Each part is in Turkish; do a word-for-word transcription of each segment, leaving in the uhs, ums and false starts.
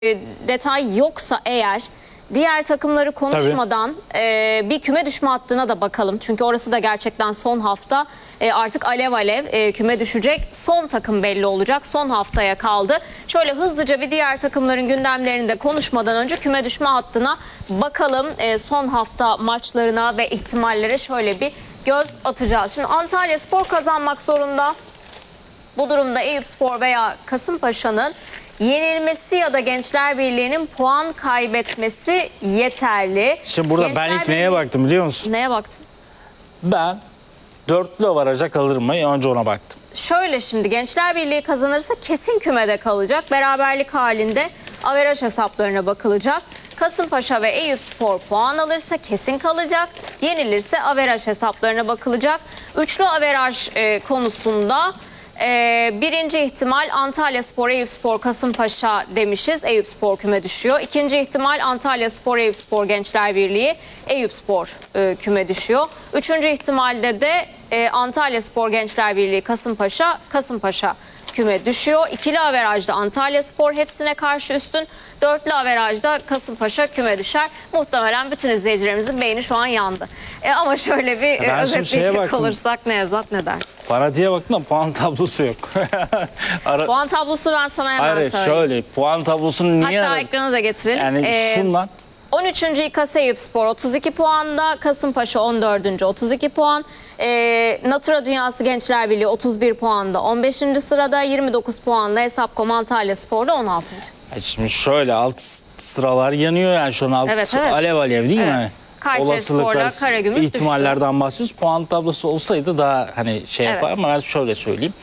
detay yoksa eğer diğer takımları konuşmadan e, bir küme düşme hattına da bakalım. Çünkü orası da gerçekten son hafta e, artık alev alev e, küme düşecek. Son takım belli olacak. Son haftaya kaldı. Şöyle hızlıca bir diğer takımların gündemlerini de konuşmadan önce küme düşme hattına bakalım. E, son hafta maçlarına ve ihtimallere şöyle bir göz atacağız. Şimdi Antalyaspor kazanmak zorunda. Bu durumda Eyüpspor veya Kasımpaşa'nın yenilmesi ya da Gençler Birliği'nin puan kaybetmesi yeterli. Şimdi burada Gençler ben ilk Birliği... neye baktım biliyor musun? Neye baktın? Ben dörtlü avaraja kalır mı? Önce ona baktım. Şöyle şimdi Gençler Birliği kazanırsa kesin kümede kalacak. Beraberlik halinde averaj hesaplarına bakılacak. Kasımpaşa ve Eyüpspor puan alırsa kesin kalacak. Yenilirse averaj hesaplarına bakılacak. Üçlü averaj e, konusunda... Ee, birinci ihtimal Antalyaspor, Eyüpspor, Kasımpaşa demişiz. Eyüpspor küme düşüyor. İkinci ihtimal Antalyaspor, Eyüpspor, Gençler Birliği, Eyüpspor e, küme düşüyor. Üçüncü ihtimalde de e, Antalyaspor, Gençler Birliği, Kasımpaşa, Kasımpaşa küme düşüyor. İkili averajda Antalyaspor hepsine karşı üstün. Dörtlü averajda Kasımpaşa küme düşer. Muhtemelen bütün izleyicilerimizin beyni şu an yandı. E, ama şöyle bir e, özetleyecek olursak ne yazat ne der? Fanatiğe baktım da puan tablosu yok. Ara... Puan tablosu ben sana hemen Hayır, söyleyeyim. şöyle puan tablosunu niye... Hatta aradım? ekrana da getirelim. Yani ee, şundan... on üçüncü İKAS Eyüpspor otuz iki puanda, Kasımpaşa on dördüncü otuz iki puan, ee, Natura Dünyası Gençler Birliği otuz bir puanda on beşinci sırada, yirmi dokuz puanla Hesapkom Antalyaspor'da on altıncı Şimdi şöyle alt sıralar yanıyor yani şu an alt evet, evet. alev alev değil evet. mi? Kayserispor'la Karagümrük ihtimallerden bahsediyoruz. Puan tablosu olsaydı daha hani şey evet. yapar ama ben şöyle söyleyeyim.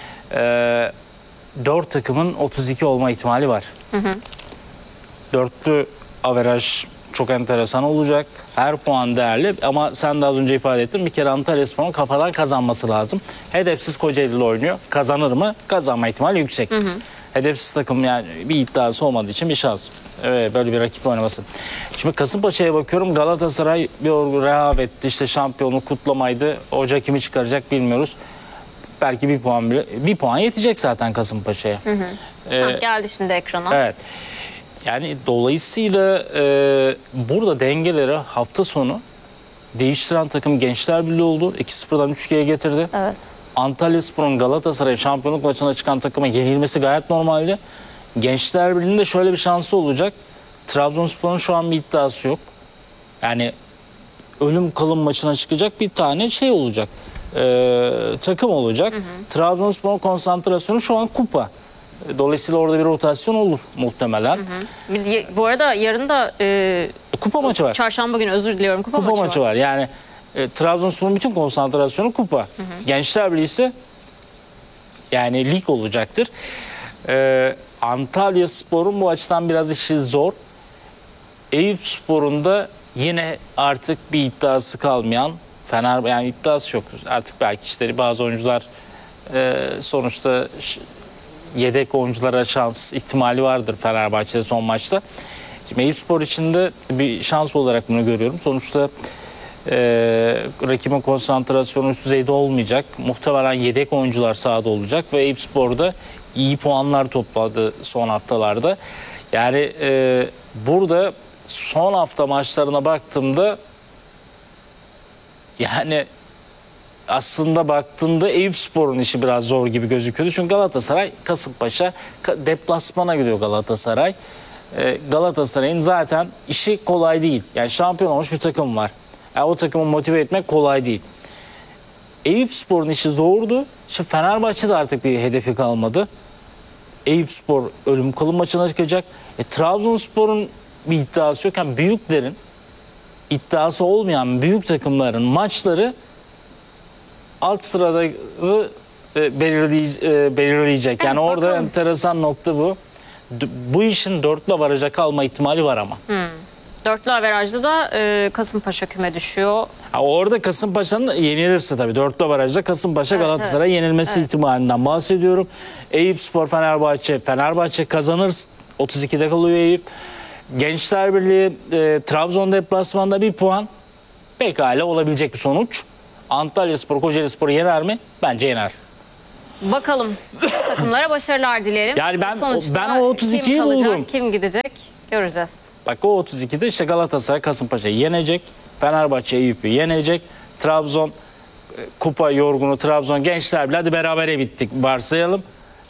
Ee, dört takımın otuz iki olma ihtimali var. Hı hı. Dörtlü averaj çok enteresan olacak. Her puan değerli ama sen de az önce ifade ettin. Bir kere Antalyaspor'un kafadan kazanması lazım. Hedefsiz Kocaeli ile oynuyor. Kazanır mı? Kazanma ihtimali yüksek. Hı hı. Hedefsiz takım yani bir iddiası olmadığı için bir şans. Evet, böyle bir rakip oynaması. Şimdi Kasımpaşa'ya bakıyorum. Galatasaray bir rehavetti. İşte şampiyonluk kutlamaydı. Hoca kimi çıkaracak bilmiyoruz. Belki bir puan bile, bir puan yetecek zaten Kasımpaşa'ya. Ee, geldi şimdi ekrana. Evet. Yani dolayısıyla e, burada dengeleri hafta sonu değiştiren takım Gençler Birliği oldu. iki sıfırdan üç ikiye getirdi. Evet. Antalyaspor'un Galatasaray şampiyonluk maçına çıkan takıma yenilmesi gayet normaldi. Gençler Birliği'nin de şöyle bir şansı olacak. Trabzonspor'un şu an bir iddiası yok. Yani ölüm kalım maçına çıkacak bir tane şey olacak. E, takım olacak. Hı hı. Trabzonspor'un konsantrasyonu şu an kupa. Dolayısıyla orada bir rotasyon olur muhtemelen. Hı hı. Bu arada yarın da e, kupa maçı var. Çarşamba günü özür diliyorum. Kupa, kupa maçı, maçı var. var. Yani e, Trabzonspor'un bütün konsantrasyonu kupa. Hı hı. Gençler Birliği ise yani lig olacaktır. E, Antalyaspor'un bu açıdan biraz işi zor. Eyüpspor'un da yine artık bir iddiası kalmayan Fener yani iddiası yok. Artık belki işte bazı oyuncular e, sonuçta yedek oyunculara şans ihtimali vardır Fenerbahçe'de son maçta. Şimdi Eyüpspor için de bir şans olarak bunu görüyorum. Sonuçta e, rakibin konsantrasyonu üst düzeyde olmayacak. Muhtemelen yedek oyuncular sahada olacak ve Eyüpspor'da iyi puanlar topladı son haftalarda. Yani e, burada son hafta maçlarına baktığımda yani aslında baktığında Eyüpspor'un işi biraz zor gibi gözüküyordu. Çünkü Galatasaray, Kasımpaşa deplasmana gidiyor Galatasaray. Ee, Galatasaray'ın zaten işi kolay değil. Yani şampiyon olmuş bir takım var. Yani o takımı motive etmek kolay değil. Eyüpspor'un işi zordu. Şimdi Fenerbahçe'de artık bir hedefi kalmadı. Eyüpspor ölüm kalım maçına çıkacak. E, Trabzonspor'un bir iddiası yok. Yani büyüklerin iddiası olmayan büyük takımların maçları alt sıraları e, belirleyecek. E, belirleyecek. Yani evet, orada bakalım. Enteresan nokta bu. D bu işin dörtlü averaja kalma ihtimali var ama. Hmm. Dörtlü averajda da e, Kasımpaşa küme düşüyor. Ha, orada Kasımpaşa'nın yenilirse tabii. Dörtlü averajda Kasımpaşa evet, Galatasaray evet. yenilmesi evet. ihtimalinden bahsediyorum. Eyüpspor Fenerbahçe. Fenerbahçe kazanır. otuz ikide kalıyor Eyüp. Gençler Birliği e, Trabzon deplasmanda bir puan. Pekala olabilecek bir sonuç. Antalyaspor Kocaelispor'u yener mi? Bence yener. Bakalım takımlara başarılar dileyelim. Yani ben- Sonuçta ben o otuz ikiyi kim kalacak, buldum. kim gidecek göreceğiz. Bak o otuz ikide işte Galatasaray Kasımpaşa'yı yenecek. Fenerbahçe Eyüp'ü yenecek. Trabzon e, kupa yorgunu Trabzon Gençler bile hadi berabere bittik varsayalım.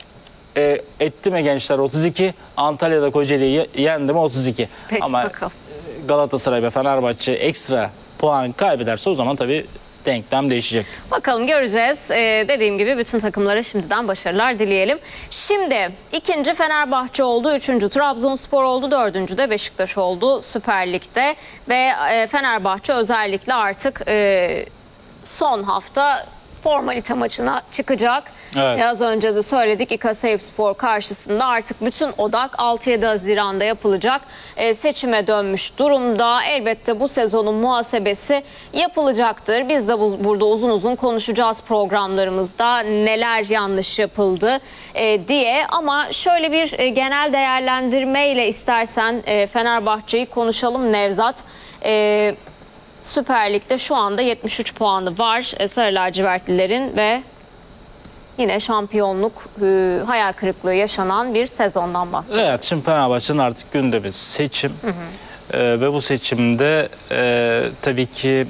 E, etti mi Gençler otuz iki? Antalya'da Kocaeli'yi ye- yendi mi otuz iki? Peki, Ama bakalım. e, Galatasaray ve Fenerbahçe ekstra puan kaybederse o zaman tabii denklem değişecek. Bakalım göreceğiz. Ee, dediğim gibi bütün takımlara şimdiden başarılar dileyelim. Şimdi ikinci Fenerbahçe oldu, üçüncü Trabzonspor oldu, dördüncü de Beşiktaş oldu Süper Lig'de. Ve e, Fenerbahçe özellikle artık e, son hafta formalite maçına çıkacak. Evet. Az önce de söyledik, İKASEYipspor karşısında artık bütün odak altı yedi Haziran'da yapılacak e, seçime dönmüş durumda. Elbette bu sezonun muhasebesi yapılacaktır. Biz de bu, burada uzun uzun konuşacağız programlarımızda neler yanlış yapıldı e, diye. Ama şöyle bir e, genel değerlendirmeyle istersen e, Fenerbahçe'yi konuşalım Nevzat. E, Süper Lig'de şu anda yetmiş üç puanı var e, Sarı lacivertlilerin ve yine şampiyonluk e, hayal kırıklığı yaşanan bir sezondan bahsediyoruz. Evet, şimdi Fenerbahçe'nin artık gündemi seçim. Hı hı. Ee, ve bu seçimde e, tabii ki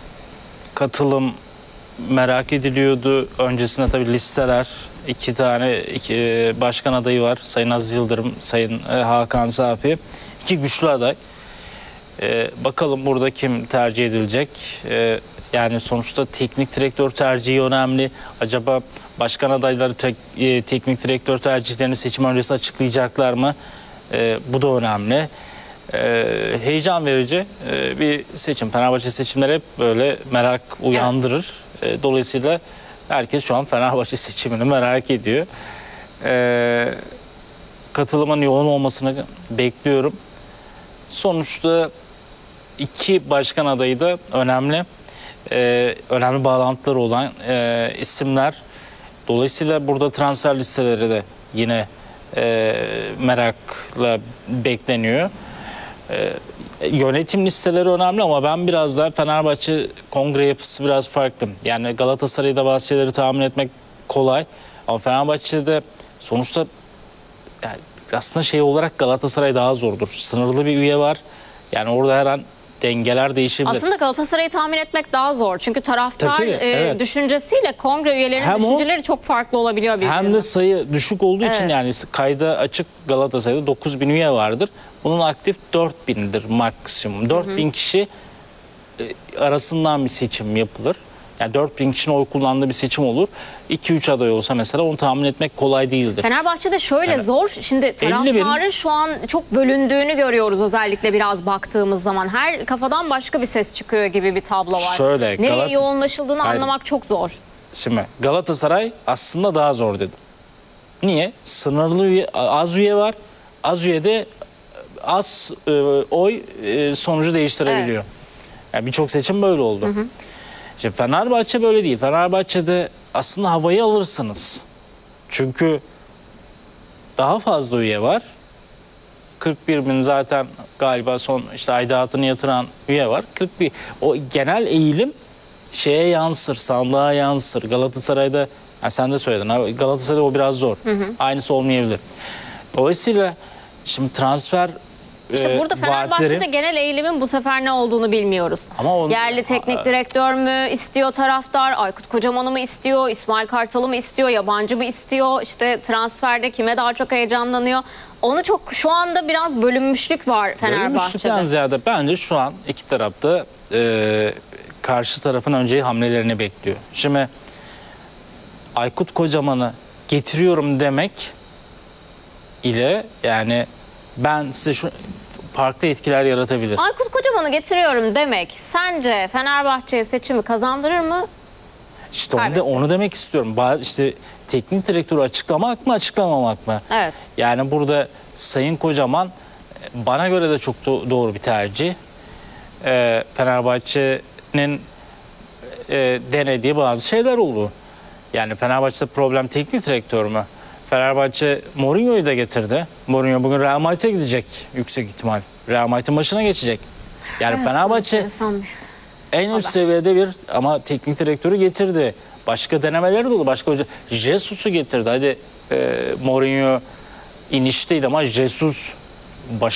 katılım merak ediliyordu. Öncesinde tabii listeler, iki tane iki, e, başkan adayı var. Sayın Aziz Yıldırım, Sayın e, Hakan Safi. İki güçlü aday. E, bakalım burada kim tercih edilecek? E, yani sonuçta teknik direktör tercihi önemli. Acaba başkan adayları tek, e, teknik direktör tercihlerini seçim öncesi açıklayacaklar mı? E, bu da önemli. E, heyecan verici e, bir seçim. Fenerbahçe seçimleri hep böyle merak uyandırır. E, dolayısıyla herkes şu an Fenerbahçe seçimini merak ediyor. E, katılımın yoğun olmasını bekliyorum. Sonuçta iki başkan adayı da önemli. Ee, önemli bağlantıları olan e, isimler. Dolayısıyla burada transfer listeleri de yine e, merakla bekleniyor. E, yönetim listeleri önemli ama ben biraz daha Fenerbahçe kongre yapısı biraz farklı. Yani Galatasaray'da bazı şeyleri tahmin etmek kolay. Ama Fenerbahçe'de sonuçta yani aslında şey olarak Galatasaray daha zordur. Sınırlı bir üye var. Yani orada her an dengeler değişebilir. Aslında Galatasaray'ı tahmin etmek daha zor. Çünkü taraftar Tabii, tabii, e, evet. düşüncesiyle kongre üyelerinin Hem o, düşünceleri çok farklı olabiliyor birbirine. hem de sayı düşük olduğu için Evet. yani kayda açık Galatasaray'da dokuz bin üye vardır. Bunun aktif dört bindir maksimum. dört bin kişi e, arasından bir seçim yapılır. Yani dört bin kişinin oy kullandığı bir seçim olur. iki üç aday olsa mesela onu tahmin etmek kolay değildir. Fenerbahçe'de şöyle Yani zor. Şimdi elli bin taraftarın şu an çok bölündüğünü görüyoruz özellikle biraz baktığımız zaman. Her kafadan başka bir ses çıkıyor gibi bir tablo var. Şöyle, Nereye Galat- yoğunlaşıldığını Hayır. anlamak çok zor. Şimdi Galatasaray aslında daha zor dedim. Niye? Sınırlı üye, az üye var. Az üyede az e, oy e, sonucu değiştirebiliyor. Yani birçok seçim böyle oldu. Hı hı. Şimdi Fenerbahçe böyle değil. Fenerbahçe'de aslında havayı alırsınız. Çünkü daha fazla üye var. kırk bir bin zaten galiba son işte aidatını yatıran üye var. kırk bir. O genel eğilim şeye yansır, sandığa yansır. Galatasaray'da, yani sen de söyledin abi, Galatasaray'da o biraz zor. Hı hı. Aynısı olmayabilir. Dolayısıyla şimdi transfer İşte e, burada Fenerbahçe'de vaatleri- genel eğilimin bu sefer ne olduğunu bilmiyoruz. Ama on- Yerli teknik direktör mü istiyor taraftar, Aykut Kocaman'ı mı istiyor, İsmail Kartal'ı mı istiyor, yabancı mı istiyor, işte transferde kime daha çok heyecanlanıyor. Onu çok şu anda biraz bölünmüşlük var Bölünmüşlükten Fenerbahçe'de. ziyade bence şu an iki tarafta e, karşı tarafın önce hamlelerini bekliyor. Şimdi Aykut Kocaman'ı getiriyorum demek ile yani ben size şu farklı etkiler yaratabilir. Aykut Kocaman'ı getiriyorum demek sence Fenerbahçe'ye seçimi kazandırır mı? İşte onu, de, Kaybedecek. onu demek istiyorum. Bazı işte teknik direktörü açıklamak mı açıklamamak mı? Evet. Yani burada Sayın Kocaman bana göre de çok do- doğru bir tercih. Ee, Fenerbahçe'nin e, denediği bazı şeyler oldu. Yani Fenerbahçe'de problem teknik direktör mü? Fenerbahçe Mourinho'yu da getirdi. Mourinho bugün Real Madrid'e gidecek yüksek ihtimal. Real Madrid'in başına geçecek. Yani Evet, Fenerbahçe enteresan bir- en üst seviyede bir ama teknik direktörü getirdi. Başka denemeleri de oldu. Başka hoca Jesus'u getirdi. Hadi e, Mourinho inişteydi ama Jesus